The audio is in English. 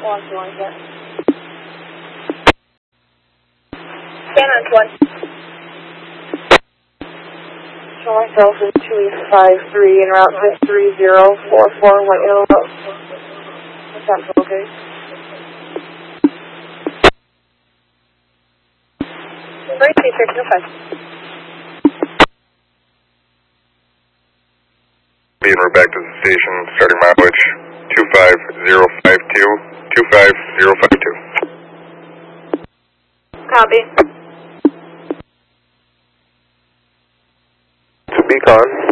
1 here. Stand on 1. Show myself is 2853 en route to 3044 White Hill Road. Is that okay? Great, 1305. And we're back to the station, starting mileage 25052, 25052. Copy. To Beacon.